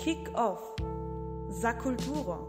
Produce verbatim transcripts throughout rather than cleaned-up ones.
Kick-Off za kulturo.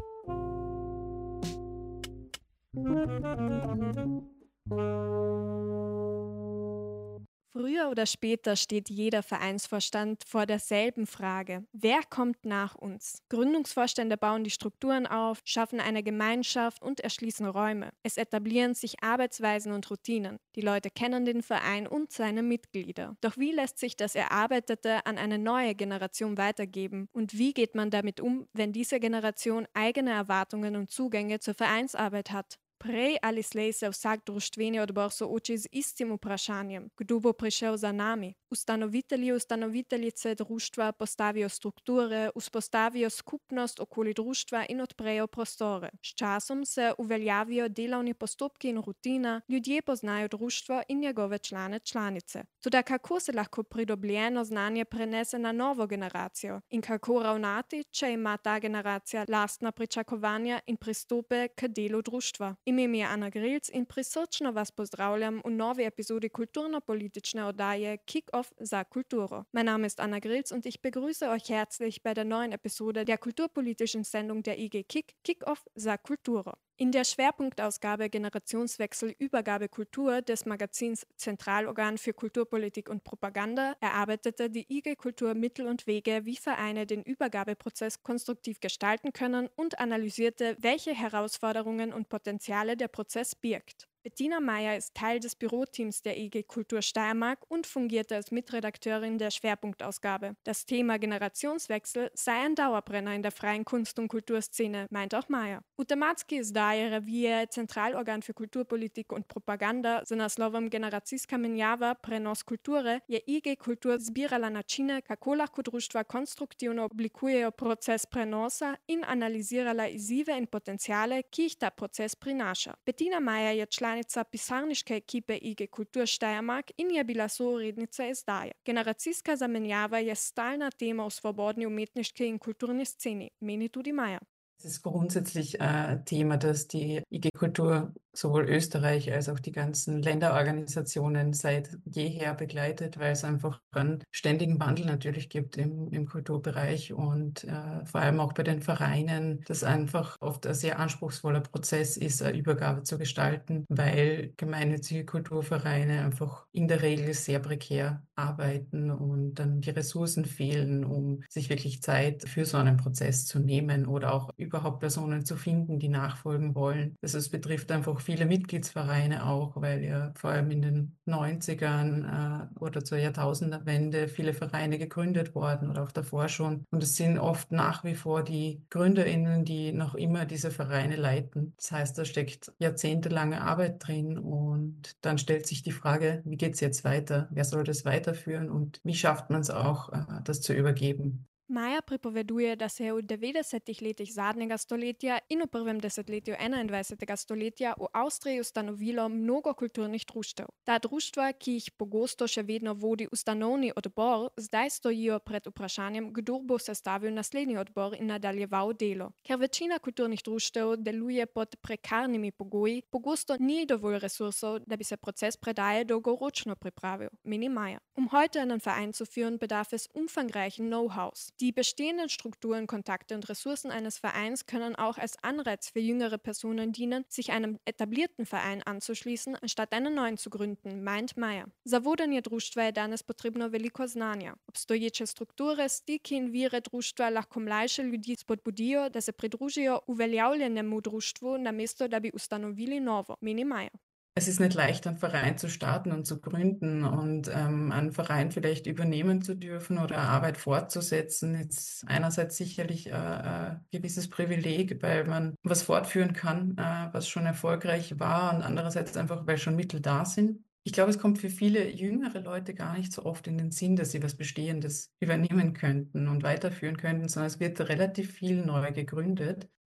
Früher oder später steht jeder Vereinsvorstand vor derselben Frage: Wer kommt nach uns? Gründungsvorstände bauen die Strukturen auf, schaffen eine Gemeinschaft und erschließen Räume. Es etablieren sich Arbeitsweisen und Routinen. Die Leute kennen den Verein und seine Mitglieder. Doch wie lässt sich das Erarbeitete an eine neue Generation weitergeben? Und wie geht man damit um, wenn diese Generation eigene Erwartungen und Zugänge zur Vereinsarbeit hat? Prej ali slej se vsak društveni odbor sooči z istim vprašanjem: kdo bo prišel za nami? Ustanovitelji, ustanoviteljice društva postavijo strukture, vzpostavijo skupnost okoli društva in odprejo prostore. S časom se uveljavijo delovni postopki in rutina, ljudje poznajo društvo in njegove člane članice. Toda kako se lahko pridobljeno znanje prenese na novo generacijo? In kako ravnati, če ima ta generacija lastna pričakovanja in pristope k delu društva? Ime mi je Ana Grilc in prisrčno vas pozdravljam v novi epizodi kulturno-politične oddaje Kick-Off za kulturo. Mein Name ist Anna Grilz und ich begrüße euch herzlich bei der neuen Episode der kulturpolitischen Sendung der I G Kick, Kick-Off za kulturo. In der Schwerpunktausgabe Generationswechsel Übergabe Kultur des Magazins Zentralorgan für Kulturpolitik und Propaganda erarbeitete die I G Kultur Mittel und Wege, wie Vereine den Übergabeprozess konstruktiv gestalten können und analysierte, welche Herausforderungen und Potenziale der Prozess birgt. Bettina Meyer ist Teil des Büroteams der I G Kultur Steiermark und fungierte als Mitredakteurin der Schwerpunktausgabe. Das Thema Generationswechsel sei ein Dauerbrenner in der freien Kunst- und Kulturszene, meint auch Meyer. U tematski izdaji revije Centralorgan für Kulturpolitik und Propaganda z naslovom Generacijska menjava, prenos kulture je I G Kultur zbirala načine, kako lahko društva konstruktivno oblikujejo proces prenosa in analizirala izzive in potenciale, ki jih ta proces prinaša. Bettina Meyer je član pisarniške ekipe I G Kultur Steiermark in je bila sourednica izdaje. Generacijska zamenjava je stalna tema v svobodni umetniški in kulturni sceni, meni tudi Meyer. Es ist grundsätzlich ein Thema, das die I G Kultur sowohl Österreich als auch die ganzen Länderorganisationen seit jeher begleitet, weil es einfach einen ständigen Wandel natürlich gibt im, im Kulturbereich und äh, vor allem auch bei den Vereinen, das einfach oft ein sehr anspruchsvoller Prozess ist, eine Übergabe zu gestalten, weil gemeinnützige Kulturvereine einfach in der Regel sehr prekär arbeiten und dann die Ressourcen fehlen, um sich wirklich Zeit für so einen Prozess zu nehmen oder auch überhaupt Personen zu finden, die nachfolgen wollen. Also es betrifft einfach viele Mitgliedsvereine auch, weil ja vor allem in den neunzigern äh, oder zur Jahrtausendwende viele Vereine gegründet worden oder auch davor schon. Und es sind oft nach wie vor die GründerInnen, die noch immer diese Vereine leiten. Das heißt, da steckt jahrzehntelange Arbeit drin und dann stellt sich die Frage, wie geht's jetzt weiter? Wer soll das weiterführen und wie schafft man es auch, äh, das zu übergeben? Meyer pripoveduje, da se je v devetdesetih letih zadnjega stoletja in v prvem desetletju enaindvajsetega stoletja v Avstriji ustanovilo mnogo kulturnih društev. Ta društva, ki jih pogosto še vedno vodi ustanovni odbor, zdaj stojijo pred vprašanjem, kdo bo sestavil naslednji odbor in nadaljeval delo. Ker večina kulturnih društev deluje pod prekarnimi pogoji, pogosto ni dovolj resursov, da bi se proces predaje dolgoročno pripravil, meni Meyer. Um heute einen Verein zu führen, bedarf es umfangreichen Know-hows. Die bestehenden Strukturen, Kontakte und Ressourcen eines Vereins können auch als Anreiz für jüngere Personen dienen, sich einem etablierten Verein anzuschließen, anstatt einen neuen zu gründen, meint Meyer. Za vodenje društva je danes potrebno veliko znanja. Obstoječe strukture, stiki in vire društva lahko mlajše ljudi spodbudijo, da se pridružijo uveljavljenemu društvu, namesto da bi ustanovili novo, meni Meyer. Es ist nicht leicht, einen Verein zu starten und zu gründen und ähm, einen Verein vielleicht übernehmen zu dürfen oder Arbeit fortzusetzen. Ist einerseits sicherlich äh, ein gewisses Privileg, weil man was fortführen kann, äh, was schon erfolgreich war, und andererseits einfach, weil schon Mittel da sind. Ich glaube, es kommt für viele jüngere Leute gar nicht so oft in den Sinn, dass sie was Bestehendes übernehmen könnten und weiterführen könnten, sondern es wird relativ viel neu gegründet.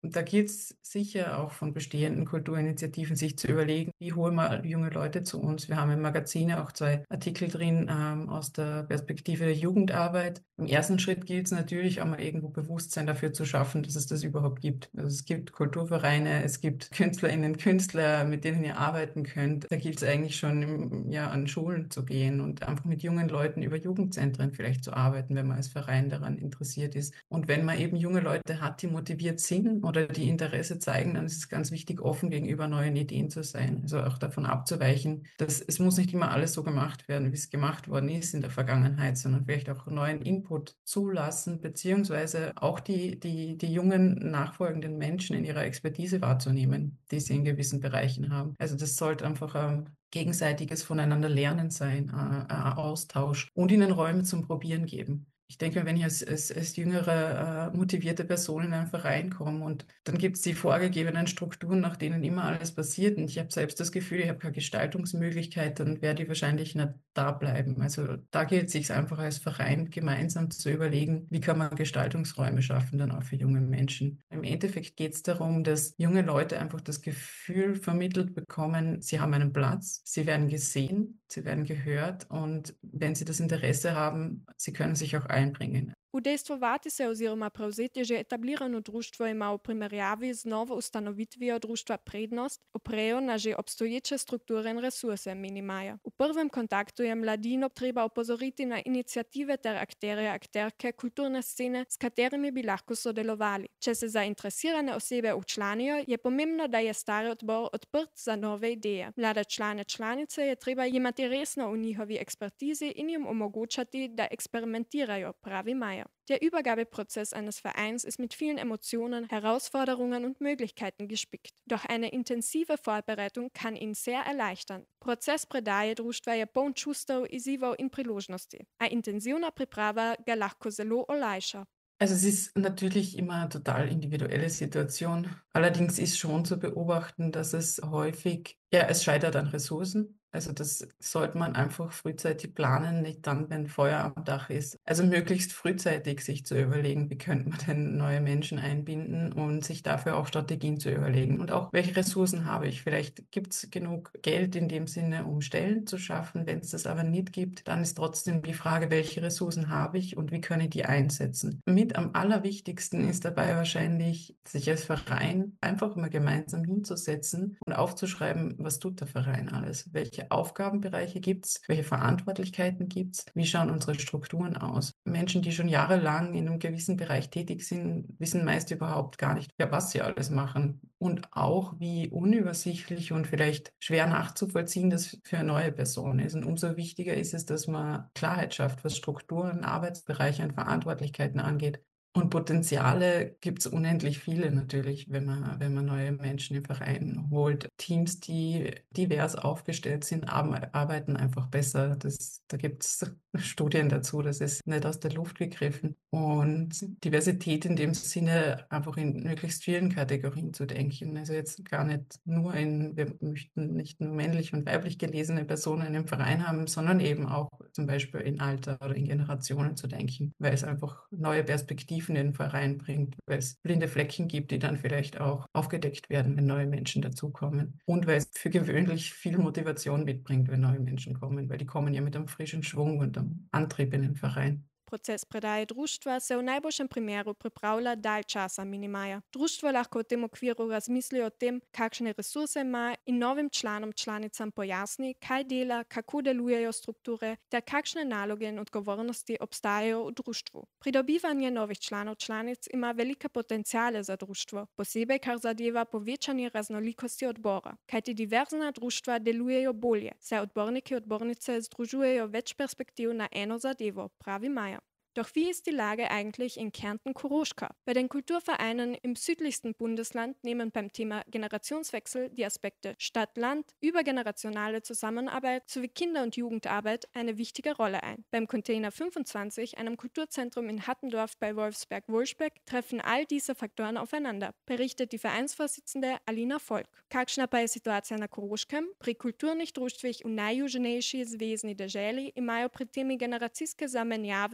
da gilt es sicher auch von bestehenden Kulturinitiativen, sich zu überlegen, wie holen wir junge Leute zu uns. Wir haben im Magazin auch zwei Artikel drin ähm, aus der Perspektive der Jugendarbeit. Im ersten Schritt gilt es natürlich auch mal irgendwo Bewusstsein dafür zu schaffen, dass es das überhaupt gibt. Also es gibt Kulturvereine, es gibt KünstlerInnen, Künstler, mit denen ihr arbeiten könnt. Da gilt es eigentlich schon im, ja, an Schulen zu gehen und einfach mit jungen Leuten über Jugendzentren vielleicht zu arbeiten, wenn man als Verein daran interessiert ist. Und wenn man eben junge Leute hat, die motiviert sind oder die Interesse zeigen, dann ist es ganz wichtig, offen gegenüber neuen Ideen zu sein. Also auch davon abzuweichen, dass es muss nicht immer alles so gemacht werden, wie es gemacht worden ist in der Vergangenheit, sondern vielleicht auch neuen Input zulassen, beziehungsweise auch die, die, die jungen nachfolgenden Menschen in ihrer Expertise wahrzunehmen, die sie in gewissen Bereichen haben. Also das sollte einfach ein gegenseitiges Voneinander Lernen sein, ein Austausch und ihnen Räume zum Probieren geben. Ich denke, wenn ich als, als, als jüngere, äh, motivierte Person in einen Verein komme und dann gibt es die vorgegebenen Strukturen, nach denen immer alles passiert und ich habe selbst das Gefühl, ich habe keine Gestaltungsmöglichkeit, dann werde ich wahrscheinlich nicht da bleiben. Also da gilt es sich einfach als Verein gemeinsam zu überlegen, wie kann man Gestaltungsräume schaffen, dann auch für junge Menschen. Im Endeffekt geht es darum, dass junge Leute einfach das Gefühl vermittelt bekommen, sie haben einen Platz, sie werden gesehen, sie werden gehört und wenn sie das Interesse haben, sie können sich auch einbringen. U dejstvovati se oziroma prevzeti že etablirano društvo ima v primerjavi z novo ustanovitvijo društva prednost, oprejo na že obstoječe strukture in resurse, meni Maja. V prvem kontaktu je mladino treba opozoriti na inicijative ter akterje, akterke kulturne scene, s katerimi bi lahko sodelovali. Če se zainteresirane osebe včlanijo, je pomembno, da je stari odbor odprt za nove ideje. Mlade člane članice je treba imati resno v njihovi ekspertizi in jim omogočati, da eksperimentirajo, pravi Maja. Der Übergabeprozess eines Vereins ist mit vielen Emotionen, Herausforderungen und Möglichkeiten gespickt. Doch eine intensive Vorbereitung kann ihn sehr erleichtern. Proces predaje društva je poln čustev, izzivov in priložnosti. A intenzivna priprava ga lahko zelo olajša. Also es ist natürlich immer eine total individuelle Situation. Allerdings ist schon zu beobachten, dass es häufig, ja, es scheitert an Ressourcen. Also das sollte man einfach frühzeitig planen, nicht dann, wenn Feuer am Dach ist. Also möglichst frühzeitig sich zu überlegen, wie könnte man denn neue Menschen einbinden und sich dafür auch Strategien zu überlegen. Und auch, welche Ressourcen habe ich? Vielleicht gibt es genug Geld in dem Sinne, um Stellen zu schaffen. Wenn es das aber nicht gibt, dann ist trotzdem die Frage, welche Ressourcen habe ich und wie kann ich die einsetzen? Mit am allerwichtigsten ist dabei wahrscheinlich, sich als Verein einfach mal gemeinsam hinzusetzen und aufzuschreiben, was tut der Verein alles? Welche Aufgabenbereiche gibt es? Welche Verantwortlichkeiten gibt es? Wie schauen unsere Strukturen aus? Menschen, die schon jahrelang in einem gewissen Bereich tätig sind, wissen meist überhaupt gar nicht, ja, was sie alles machen. Und auch, wie unübersichtlich und vielleicht schwer nachzuvollziehen das für eine neue Person ist. Und umso wichtiger ist es, dass man Klarheit schafft, was Strukturen, Arbeitsbereiche und Verantwortlichkeiten angeht. Und Potenziale gibt es unendlich viele natürlich, wenn man, wenn man neue Menschen im Verein holt. Teams, die divers aufgestellt sind, arbeiten einfach besser. Das, da gibt es Studien dazu, das ist nicht aus der Luft gegriffen. Und Diversität in dem Sinne einfach in möglichst vielen Kategorien zu denken. Also jetzt gar nicht nur in, wir möchten nicht nur männlich und weiblich gelesene Personen im Verein haben, sondern eben auch zum Beispiel in Alter oder in Generationen zu denken, weil es einfach neue Perspektiven in den Verein bringt, weil es blinde Flecken gibt, die dann vielleicht auch aufgedeckt werden, wenn neue Menschen dazukommen. Und weil es für gewöhnlich viel Motivation mitbringt, wenn neue Menschen kommen, weil die kommen ja mit einem frischen Schwung und einem Antrieb in den Verein. Proces predaje društva se v najboljšem primeru pripravlja dalj časa, meni Maja. Društvo lahko v tem okviru razmisli o tem, kakšne resurse ima in novim članom članicam pojasni, kaj dela, kako delujejo strukture ter kakšne naloge in odgovornosti obstajajo v društvu. Pridobivanje novih članov članic ima velike potenciale za društvo, posebej kar zadeva povečanje raznolikosti odbora, kajti diverzna društva delujejo bolje, saj odborniki in odbornice združujejo več perspektiv na eno zadevo, pravi Maja. Doch wie ist die Lage eigentlich in Kärnten-Koruschka? Bei den Kulturvereinen im südlichsten Bundesland nehmen beim Thema Generationswechsel die Aspekte Stadt-Land, übergenerationale Zusammenarbeit sowie Kinder- und Jugendarbeit eine wichtige Rolle ein. Beim Container fünfundzwanzig, einem Kulturzentrum in Hattendorf bei Wolfsberg-Wolschbeck, treffen all diese Faktoren aufeinander, berichtet die Vereinsvorsitzende Alina Volk. Kakšna pa je situacija na Koroškem? Pri kulturnih društvih v najjužnejši zvezni deželi imajo pri temi generacijske zamenjave pomembno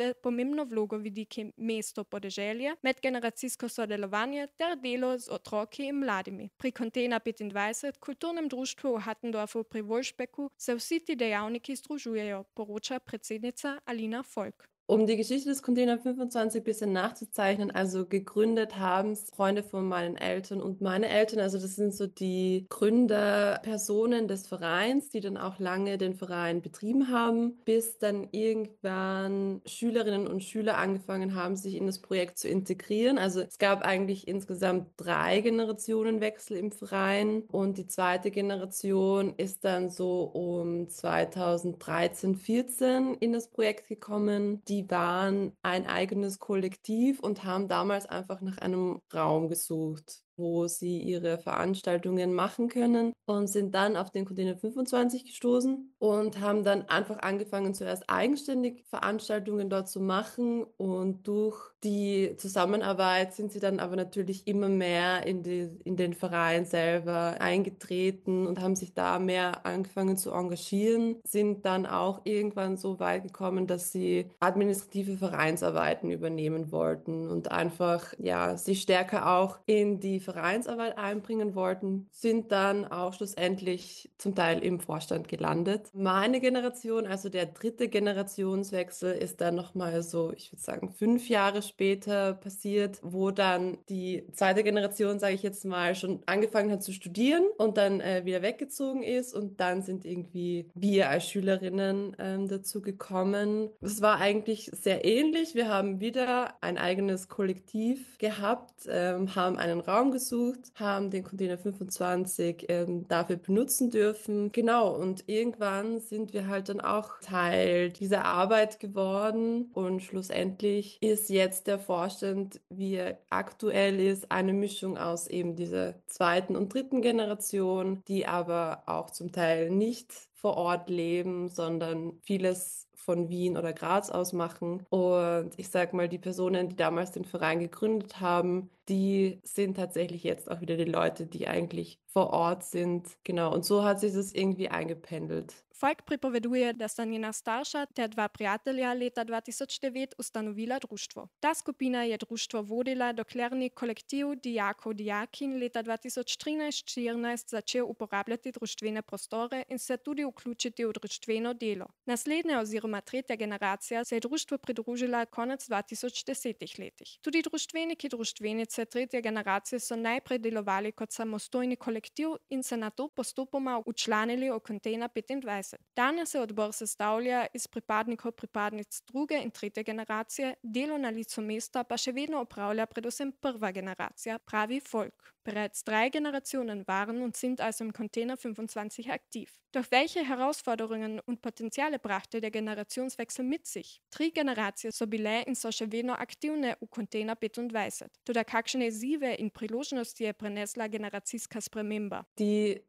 pomembno vlogo vidiki mesto podeželje med generacijsko sodelovanje ter delo z otroki in mladimi. Pri Kontena petindvajset, kulturnem društvu v Hattendorfu pri Wolfsbecku, se vsi ti dejavniki združujejo, poroča predsednica Alina Volk. Um die Geschichte des Container fünfundzwanzig ein bisschen nachzuzeichnen, also gegründet haben es Freunde von meinen Eltern und meine Eltern, also das sind so die Gründerpersonen des Vereins, die dann auch lange den Verein betrieben haben, bis dann irgendwann Schülerinnen und Schüler angefangen haben, sich in das Projekt zu integrieren. Also es gab eigentlich insgesamt drei Generationenwechsel im Verein und die zweite Generation ist dann so um zweitausenddreizehn, vierzehn in das Projekt gekommen. Die waren ein eigenes Kollektiv und haben damals einfach nach einem Raum gesucht, wo sie ihre Veranstaltungen machen können und sind dann auf den Container fünfundzwanzig gestoßen und haben dann einfach angefangen, zuerst eigenständig Veranstaltungen dort zu machen, und durch die Zusammenarbeit sind sie dann aber natürlich immer mehr in, die, in den Verein selber eingetreten und haben sich da mehr angefangen zu engagieren, sind dann auch irgendwann so weit gekommen, dass sie administrative Vereinsarbeiten übernehmen wollten und einfach ja sich stärker auch in die Vereinsarbeit einbringen wollten, sind dann auch schlussendlich zum Teil im Vorstand gelandet. Meine Generation, also der dritte Generationswechsel, ist dann nochmal so, ich würde sagen, fünf Jahre später passiert, wo dann die zweite Generation, sage ich jetzt mal, schon angefangen hat zu studieren und dann äh, wieder weggezogen ist, und dann sind irgendwie wir als Schülerinnen ähm, dazu gekommen. Es war eigentlich sehr ähnlich. Wir haben wieder ein eigenes Kollektiv gehabt, ähm, haben einen Raum gesucht, haben den Container fünfundzwanzig ähm, dafür benutzen dürfen. Genau, und irgendwann sind wir halt dann auch Teil dieser Arbeit geworden, und schlussendlich ist jetzt der Vorstand, wie er aktuell ist, eine Mischung aus eben dieser zweiten und dritten Generation, die aber auch zum Teil nicht vor Ort leben, sondern vieles von Wien oder Graz aus machen. Und ich sag mal, die Personen, die damals den Verein gegründet haben, die sind tatsächlich jetzt auch wieder die Leute, die eigentlich vor Ort sind. Genau, und so hat sich das irgendwie eingependelt. Folk pripoveduje, da sta njena starša ter dva prijatelja leta dva tisoč devet ustanovila društvo. Ta skupina je društvo vodila, dokler ni kolektiv dijakov dijakin leta dva tisoč trinajst štirinajst začel uporabljati društvene prostore in se tudi vključiti v društveno delo. Naslednja oziroma tretja generacija se je društvu pridružila konec dva tisoč desetih letih. Tudi društveniki društvenice tretje generacije so najprej delovali kot samostojni kolektiv in se nato postopoma včlanili v Container petindvajset. Danes se odbor sestavlja iz pripadnikov pripadnic druge in tretje generacije, delo na licu mesta pa še vedno opravlja predvsem prva generacija, pravi Volk. Bereits drei Generationen waren und sind also im Container fünfundzwanzig aktiv. Doch welche Herausforderungen und Potenziale brachte der Generationswechsel mit sich? Tri generacije so bile in so še vedno aktivne v Container petindvajset. Toda kakšne izzive in priložnosti je prinesla generacijska sprememba? Die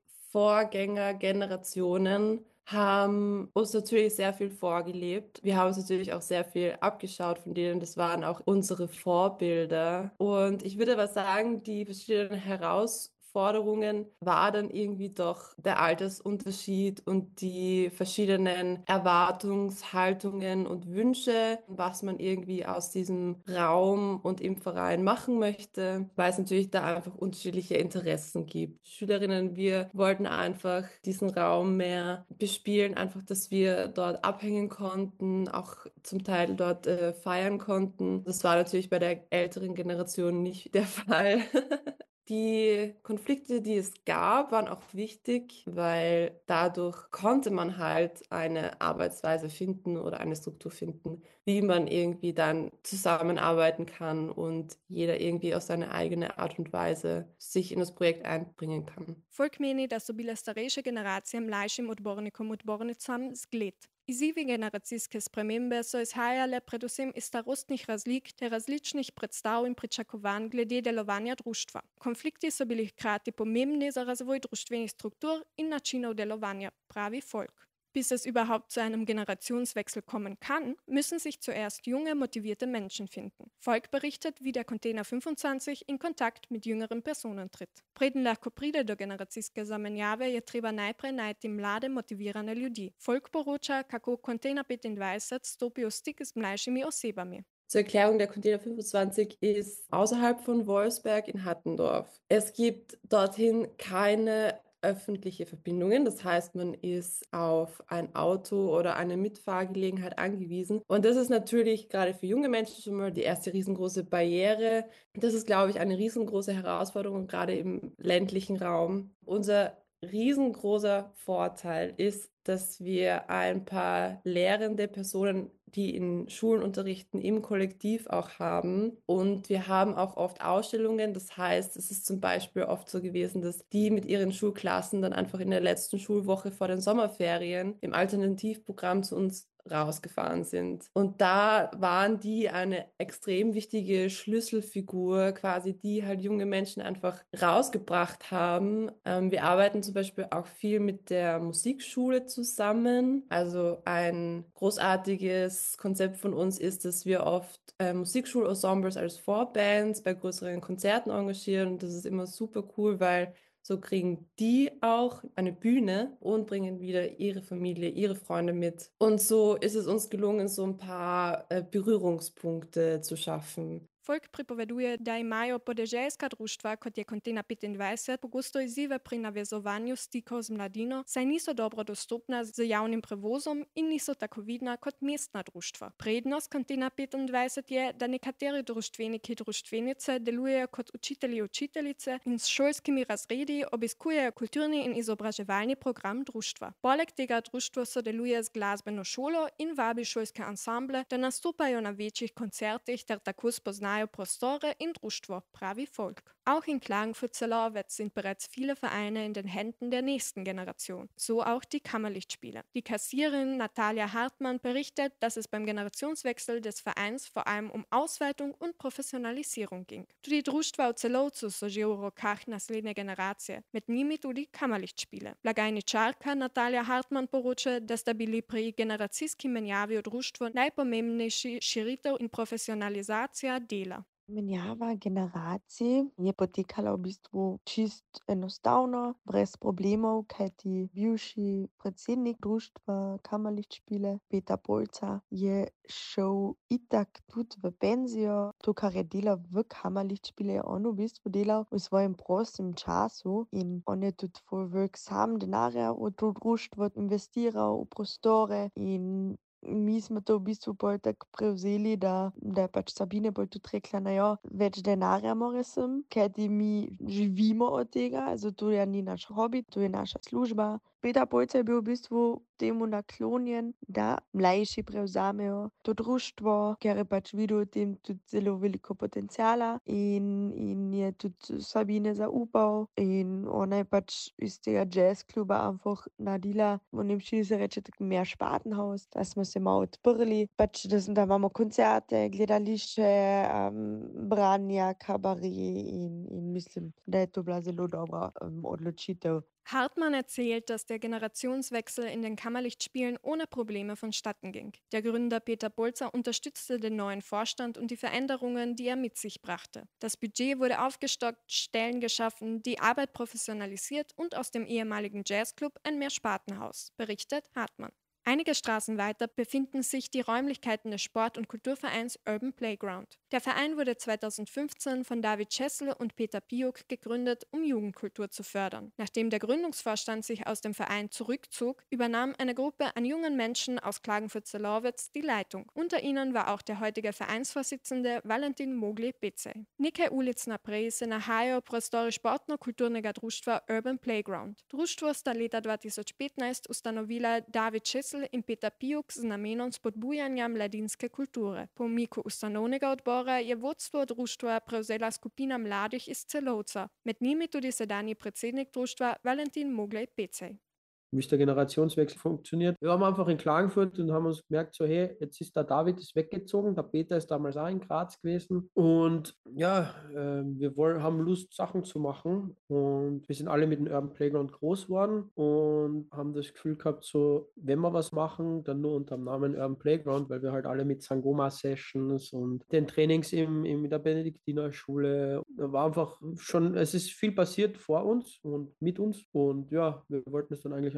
Vorgängergenerationen haben uns natürlich sehr viel vorgelebt. Wir haben uns natürlich auch sehr viel abgeschaut von denen. Das waren auch unsere Vorbilder. Und ich würde aber sagen, die verschiedenen Herausforderungen war dann irgendwie doch der Altersunterschied und die verschiedenen Erwartungshaltungen und Wünsche, was man irgendwie aus diesem Raum und im Verein machen möchte, weil es natürlich da einfach unterschiedliche Interessen gibt. Schülerinnen, wir wollten einfach diesen Raum mehr bespielen, einfach, dass wir dort abhängen konnten, auch zum Teil dort äh, feiern konnten. Das war natürlich bei der älteren Generation nicht der Fall. Die Konflikte, die es gab, waren auch wichtig, weil dadurch konnte man halt eine Arbeitsweise finden oder eine Struktur finden, wie man irgendwie dann zusammenarbeiten kann und jeder irgendwie auf seine eigene Art und Weise sich in das Projekt einbringen kann. Folk meni, da so bile starejše generacije mlajšim odbornikom odbornicam zgled. Izzivi generacijske spremembe so izhajale predvsem iz starostnih razlik ter različnih predstav in pričakovanj glede delovanja društva. Konflikti so bili hkrati pomembni za razvoj društvenih struktur in načinov delovanja, pravi Volk. Bis es überhaupt zu einem Generationswechsel kommen kann, müssen sich zuerst junge, motivierte Menschen finden. Volk berichtet, wie der Container fünfundzwanzig in Kontakt mit jüngeren Personen tritt. Preden lahko pride do generacijske zamenjave, je treba najprej najti mlade, motivirane ljudi. Volk poroča, kako Container petindvajset stopi v stik z mlajšimi osebami. Zur Erklärung, der Container fünfundzwanzig ist außerhalb von Wolfsberg in Hattendorf. Es gibt dorthin keine öffentliche Verbindungen. Das heißt, man ist auf ein Auto oder eine Mitfahrgelegenheit angewiesen. Und das ist natürlich gerade für junge Menschen schon mal die erste riesengroße Barriere. Das ist, glaube ich, eine riesengroße Herausforderung, gerade im ländlichen Raum. Unser riesengroßer Vorteil ist, dass wir ein paar lehrende Personen, die in Schulen unterrichten, im Kollektiv auch haben. Und wir haben auch oft Ausstellungen. Das heißt, es ist zum Beispiel oft so gewesen, dass die mit ihren Schulklassen dann einfach in der letzten Schulwoche vor den Sommerferien im Alternativprogramm zu uns rausgefahren sind. Und da waren die eine extrem wichtige Schlüsselfigur, quasi, die halt junge Menschen einfach rausgebracht haben. Ähm, wir arbeiten zum Beispiel auch viel mit der Musikschule zusammen. Also ein großartiges Konzept von uns ist, dass wir oft äh, Musikschulensembles als Vorbands bei größeren Konzerten engagieren. Und das ist immer super cool, weil so kriegen die auch eine Bühne und bringen wieder ihre Familie, ihre Freunde mit. Und so ist es uns gelungen, so ein paar äh, Berührungspunkte zu schaffen. Folk pripoveduje da imajo podeželska društva, kot je Container petindvajset, pogosto izzive pri navezovanju stikov z mladino, saj niso dobro dostopna z javnim prevozom in niso tako vidna kot mestna društva. Prednost Container petindvajset je, da nekateri društveniki društvenice delujejo kot učitelji učiteljice in s šolskimi razredi obiskujejo kulturni in izobraževalni program društva. Poleg tega društvo sodeluje z glasbeno šolo in vabi šolske ansamble, da nastopajo na večjih koncertih ter tako spoznajo Prostore in Društvo, pravi Folk. Auch in Klagenfurt-Zellerwitz sind bereits viele Vereine in den Händen der nächsten Generation, so auch die Kammerlichtspiele. Die Kassiererin Natalia Hartmann berichtet, dass es beim Generationswechsel des Vereins vor allem um Ausweitung und Professionalisierung ging. Tudi društva v celovcu so že v rokah naslednje generacije, med njimi tudi Kammerlichtspiele. Blagajničarka Natalia Hartmann poroča, da sta bili pri generacijski menjavi v društvo najpomembnejši širitev in profesionalizacija dela. Menjava generacij je potekala v bistvu čist enostavno, brez problemov, kajti bivši predsednik društva Kammerlichtspiele, Peter Polca, je šel itak tudi v penzijo. To, kar je delal v Kammerlichtspiele, je on v bistvu delal v svojem prostem času in on je tudi ful velik sam denarja v to društvo investiral, v prostore in mi smo to v bistvu pol tako prevzeli, da, da je pač Sabine bolj tudi rekla, na ja, več denarja mora sem, kajti mi živimo od tega, also to je ni naš hobby, to je naša služba. Peter Polca je bil v bistvu temu naklonjen, da mlajši prevzamejo to društvo, ker je pač videl v tem tudi zelo veliko potenciala in, in je tudi Sabine zaupal in ona je pač iz tega jazzkluba einfach naredila, v Nemčiji se reče tako mehr Spatenhaus, da smo se malo odprli, pač da, da imamo koncerte, gledališče, um, branja, kabaret in, in mislim, da je to bila zelo dobra um, odločitev. Hartmann erzählt, dass der Generationswechsel in den Kammerlichtspielen ohne Probleme vonstatten ging. Der Gründer Peter Polca unterstützte den neuen Vorstand und die Veränderungen, die er mit sich brachte. Das Budget wurde aufgestockt, Stellen geschaffen, die Arbeit professionalisiert und aus dem ehemaligen Jazzclub ein Mehrspartenhaus, berichtet Hartmann. Einige Straßen weiter befinden sich die Räumlichkeiten des Sport- und Kulturvereins Urban Playground. Der Verein wurde zweitausendfünfzehn von David Czessel und Peter Piuk gegründet, um Jugendkultur zu fördern. Nachdem der Gründungsvorstand sich aus dem Verein zurückzog, übernahm eine Gruppe an jungen Menschen aus Klagenfurt-Zellerwitz die Leitung. Unter ihnen war auch der heutige Vereinsvorsitzende Valentin Mogli-Becej. Nekaj ulic naprej se nahajajo prostori športno-kulturnega društva Urban Playground. Društvo sta leta dva tisoč petnajst ustanovila David Czessel in Peter Piuk z namenom spodbujanja mladinske kulture. Po umiku ustanovnega odbora je vodstvo društva prevzela skupina mladih iz Celovca, med njimi tudi sedanji predsednik društva Valentin Mogli-Becej. Wie ist der Generationswechsel funktioniert? Wir haben einfach in Klagenfurt und haben uns gemerkt, so hey, jetzt ist der David ist weggezogen, der Peter ist damals auch in Graz gewesen und ja, äh, wir wollen, haben Lust, Sachen zu machen und wir sind alle mit dem Urban Playground groß geworden und haben das Gefühl gehabt, so wenn wir was machen, dann nur unter dem Namen Urban Playground, weil wir halt alle mit Sangoma-Sessions und den Trainings im, in der Benediktinerschule, da war einfach schon, es ist viel passiert vor uns und mit uns und ja, wir wollten es dann eigentlich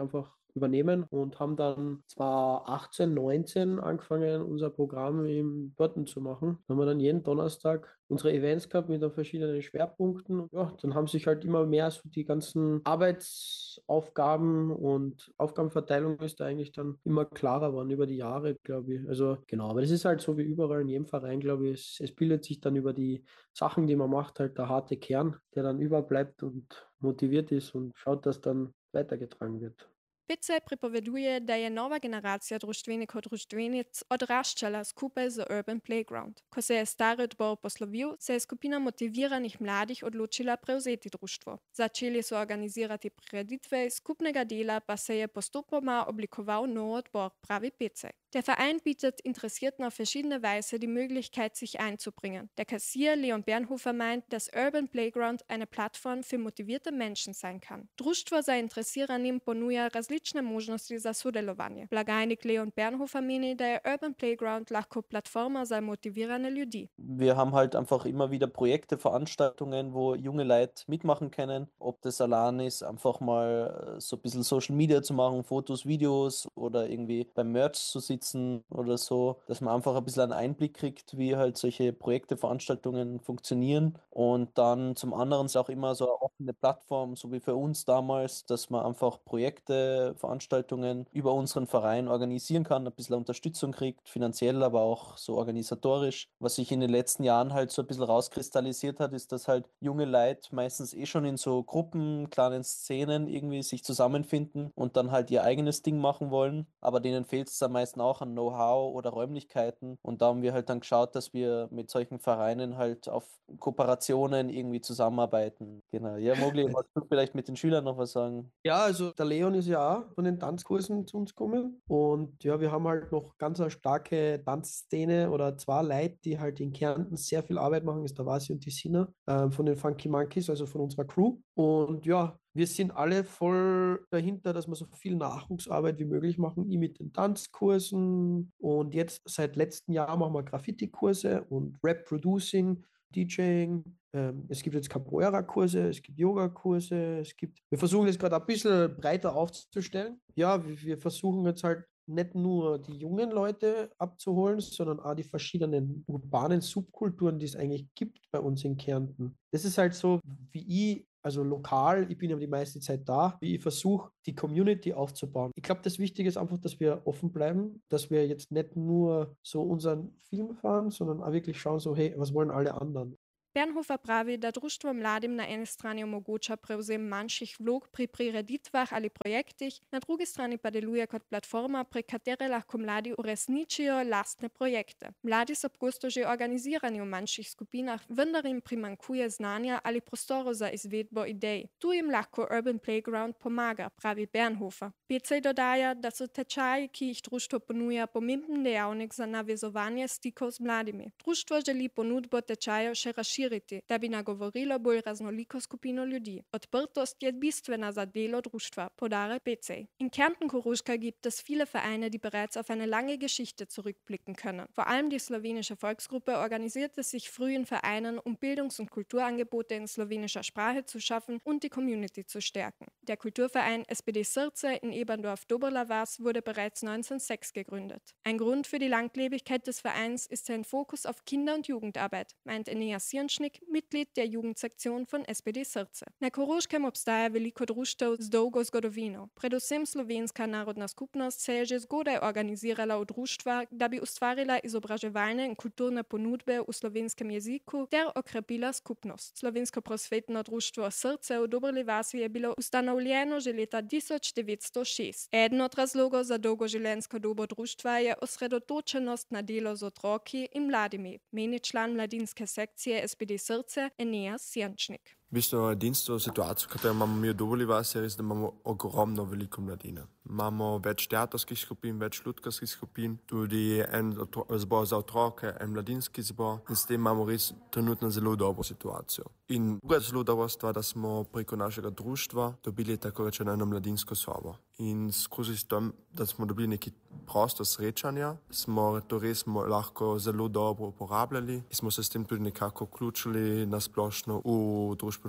einfach übernehmen und haben dann zwar achtzehn, neunzehn angefangen, unser Programm im Burton zu machen. Da haben wir dann jeden Donnerstag unsere Events gehabt mit den verschiedenen Schwerpunkten. Und ja, dann haben sich halt immer mehr so die ganzen Arbeitsaufgaben und Aufgabenverteilung ist da eigentlich dann immer klarer geworden über die Jahre, glaube ich. Also genau, aber das ist halt so wie überall in jedem Verein, glaube ich. Es, es bildet sich dann über die Sachen, die man macht, halt der harte Kern, der dann überbleibt und motiviert ist und schaut, dass dann weitergetragen wird. Pizzaj pripoveduje, da je nova generacija društvenikov društvenic odraščala skupaj z Urban Playground. Ko se je stari odbor poslovil, se je skupina motiviranih mladih odločila prevzeti društvo. Začeli so organizirati prireditve, skupnega dela pa se je postopoma oblikoval nov odbor, pravi Pizzaj. Der Verein bietet Interessierten auf verschiedene Weise die Möglichkeit, sich einzubringen. Der Kassier Leon Bernhofer meint, dass Urban Playground eine Plattform für motivierte Menschen sein kann. Društvo zainteresiranim ponuja različne možnosti za sodelovanje. Blagajnik Leon Bernhofer meni, da je Urban Playground lahko platforma za motivirane ljudi. Wir haben halt einfach immer wieder Projekte, Veranstaltungen, wo junge Leute mitmachen können. Ob das allein ist, einfach mal so ein bisschen Social Media zu machen, Fotos, Videos oder irgendwie beim Merch zu sitzen oder so, dass man einfach ein bisschen einen Einblick kriegt, wie halt solche Projekte, Veranstaltungen funktionieren. Und dann zum anderen ist auch immer so eine offene Plattform, so wie für uns damals, dass man einfach Projekte, Veranstaltungen über unseren Verein organisieren kann, ein bisschen Unterstützung kriegt, finanziell, aber auch so organisatorisch. Was sich in den letzten Jahren halt so ein bisschen rauskristallisiert hat, ist, dass halt junge Leute meistens eh schon in so Gruppen, kleinen Szenen irgendwie sich zusammenfinden und dann halt ihr eigenes Ding machen wollen, aber denen fehlt es am meisten auch an Know-how oder Räumlichkeiten und da haben wir halt dann geschaut, dass wir mit solchen Vereinen halt auf Kooperationen irgendwie zusammenarbeiten. Genau. Ja, Mogli, wolltest du vielleicht mit den Schülern noch was sagen? Ja, also der Leon ist ja auch von den Tanzkursen zu uns gekommen und ja, wir haben halt noch ganz eine starke Tanzszene oder zwei Leute, die halt in Kärnten sehr viel Arbeit machen, ist der Vasi und die Sina äh, von den Funky Monkeys, also von unserer Crew und ja, wir sind alle voll dahinter, dass wir so viel Nachwuchsarbeit wie möglich machen, ich mit den Tanzkursen und jetzt seit letztem Jahr machen wir Graffiti-Kurse und Rap-Producing, DJing. Ähm, es gibt jetzt Capoeira-Kurse, es gibt Yoga-Kurse, es gibt. Wir versuchen jetzt gerade ein bisschen breiter aufzustellen. Ja, wir, wir versuchen jetzt halt nicht nur die jungen Leute abzuholen, sondern auch die verschiedenen urbanen Subkulturen, die es eigentlich gibt bei uns in Kärnten. Das ist halt so, wie ich, also lokal, ich bin ja die meiste Zeit da, wie ich versuche, die Community aufzubauen. Ich glaube, das Wichtige ist einfach, dass wir offen bleiben, dass wir jetzt nicht nur so unseren Film fahren, sondern auch wirklich schauen, so, hey, was wollen alle anderen? Bernhofer pravi, da društvo mladim na eni strani omogoča prevzem manjših vlog pri prireditvah ali projektih, na drugi strani pa deluje kot platforma, prek katere lahko mladi uresničijo lastne projekte. Mladi so pogosto že organizirani v manjših skupinah, vendar jim primanjkuje znanja ali prostorov za izvedbo idej. Tu jim lahko Urban Playground pomaga, pravi Bernhofer. Pizzaj dodaja, da so tečaji, ki jih društvo ponuja, pomemben dejavnik za navezovanje stikov z mladimi. Društvo želi ponudbo tečajev še razširiti, da bi nagovorilo bolj raznoliko skupino ljudi. Odprtost je bistvena za delo društva, poudarja Pizzaj. In Kärnten-Koruška gibt es viele Vereine, die bereits auf eine lange Geschichte zurückblicken können. Vor allem die slowenische Volksgruppe organisierte sich früh in Vereinen, um Bildungs- und Kulturangebote in slowenischer Sprache zu schaffen und die Community zu stärken. Der Kulturverein S P D Srce in Eberndorf-Doberla Vas wurde bereits neunzehnhundertsechs gegründet. Ein Grund für die Langlebigkeit des Vereins ist sein Fokus auf Kinder- und Jugendarbeit, meint Eneas Sienčnik, Mitglied der Jugendsektion von S P D Srce. Na Koroškem obstaja veliko društev z dolgo zgodovino. Predvsem slovenska narodna skupnost se je že zgodaj organizirala v društva, da bi ustvarila izobraževalne in kulturne ponudbe v slovenskem jeziku ter okrepila skupnost. Slovensko prosvetno društvo Srce v Doberli Vasi je bilo ustanovljeno že leta tisoč devetsto šest. Eden od razlogov za dolgoživljenjsko dobo društva je osredotočenost na delo z otroki in mladimi, meni član mladinske sekcije S P D Srce Eneas Sienčnik. V bistvu edinstvo situacijo, katero imamo mi v Doberli Vasi, je res, da imamo ogromno veliko mladine. Imamo več teatrskih skupin, več ljudskih skupin, tudi en zbor za otroke, en mladinski zbor in s tem imamo res trenutno zelo dobro situacijo. In druga zelo dobra stvar, da smo preko našega društva dobili tako rečeno eno mladinsko sobo. In skozi to, da smo dobili neki prostor srečanja, smo to res lahko zelo dobro uporabljali in smo se s tem tudi nekako vključili na splošno v družbeno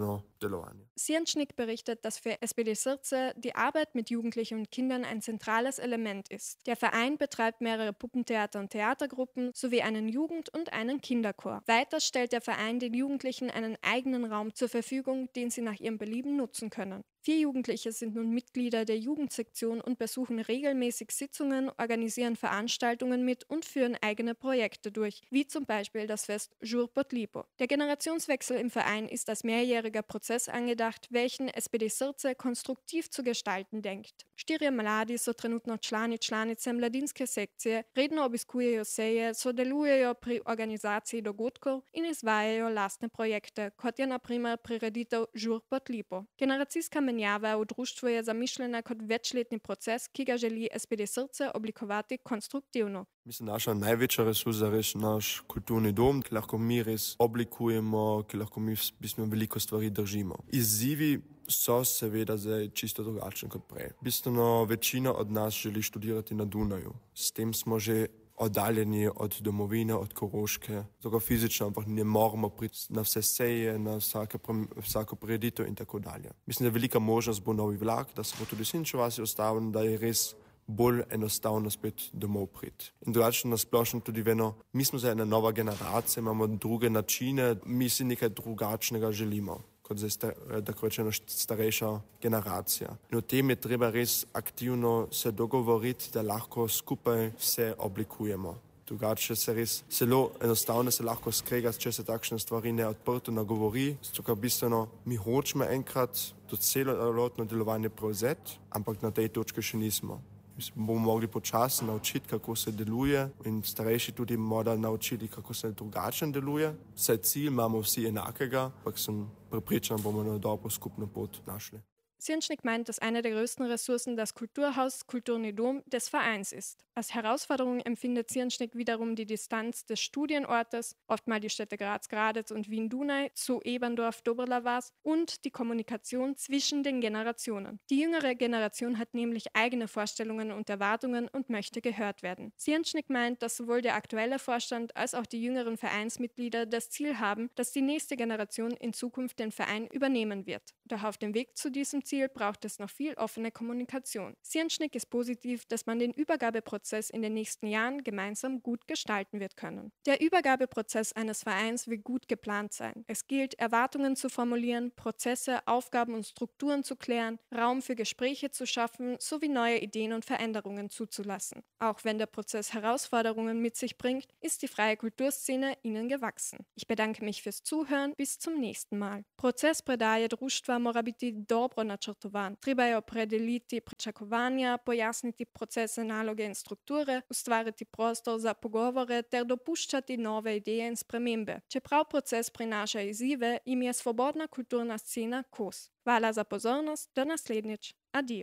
delovanje. Sirnschnik berichtet, dass für S P D Srce die Arbeit mit Jugendlichen und Kindern ein zentrales Element ist. Der Verein betreibt mehrere Puppentheater und Theatergruppen sowie einen Jugend- und einen Kinderchor. Weiter stellt der Verein den Jugendlichen einen eigenen Raum zur Verfügung, den sie nach ihrem Belieben nutzen können. Vier Jugendliche sind nun Mitglieder der Jugendsektion und besuchen regelmäßig Sitzungen, organisieren Veranstaltungen mit und führen eigene Projekte durch, wie zum Beispiel das Fest Jour Potlipo. Der Generationswechsel im Verein ist als mehrjähriger Prozess angedacht, welchen S P D Srce konstruktiv zu gestalten denkt. Štirje mladi so trenutno člani članice mladinske sekcije, redno obiskujejo seje, sodelujejo pri organizaciji dogodkov in izvajajo lastne projekte, kot je na primer prireditev Jour Potlipo. Generacijska menjava v društvu je zamišljena kot večletni proces, ki ga želi S P D Srce oblikovati konstruktivno. Mislim, naša največja resursa je res naš kulturni dom, ki lahko mi res oblikujemo, ki lahko mi v bistvu veliko stvari držimo. Izzivi so seveda zdaj čisto drugačni kot prej. Bistveno večina od nas želi študirati na Dunaju. S tem smo že oddaljeni od domovine, od Koroške. Tako fizično, ampak ne moramo priti na vse seje, na vsake, vsako prireditev in tako dalje. Mislim, da je velika možnost bo novi vlak, da se bo tudi Sinčev vasi ustavil, da je res bolj enostavno spet domov priti. In drugače nasplošno tudi veno, mi smo zdaj ena nova generacija, imamo druge načine, mi si nekaj drugačnega želimo, kot zdaj star, tako rečeno starejša generacija. In o tem je treba res aktivno se dogovoriti, da lahko skupaj vse oblikujemo. Drugače se res zelo enostavno se lahko skrega, če se takšne stvari ne odprto nagovori. Zato bistveno mi hočemo enkrat to celotno delovanje prevzeti, ampak na tej točki še nismo. Bomo mogli počasi naučiti, kako se deluje in starejši tudi morda naučiti, kako se drugače deluje. Vse cilj imamo vsi enakega, ampak sem prepričan, bomo na dobro skupno pot našli. Sirnschnik meint, dass eine der größten Ressourcen das Kulturhaus Kulturni Dom des Vereins ist. Als Herausforderung empfindet Sirnschnik wiederum die Distanz des Studienortes, oft mal die Städte Graz, Gradec und Wien-Dunaj, zu Eberndorf, Doberla-Vas und die Kommunikation zwischen den Generationen. Die jüngere Generation hat nämlich eigene Vorstellungen und Erwartungen und möchte gehört werden. Sirnschnik meint, dass sowohl der aktuelle Vorstand als auch die jüngeren Vereinsmitglieder das Ziel haben, dass die nächste Generation in Zukunft den Verein übernehmen wird. Doch auf dem Weg zu diesem Ziel braucht es noch viel offene Kommunikation. Sirnschnik ist positiv, dass man den Übergabeprozess in den nächsten Jahren gemeinsam gut gestalten wird können. Der Übergabeprozess eines Vereins will gut geplant sein. Es gilt, Erwartungen zu formulieren, Prozesse, Aufgaben und Strukturen zu klären, Raum für Gespräche zu schaffen, sowie neue Ideen und Veränderungen zuzulassen. Auch wenn der Prozess Herausforderungen mit sich bringt, ist die freie Kulturszene ihnen gewachsen. Ich bedanke mich fürs Zuhören, bis zum nächsten Mal. Proces predaje društva mora biti dobro načrtovan. Treba je opredeliti pričakovanja, pojasniti procese, naloge in strukture, ustvariti prostor za pogovore ter dopuščati nove ideje in spremembe. Čeprav proces prinaša izzive, jim je svobodna kulturna scena kos. Hvala za pozornost, do naslednjič. Adijo.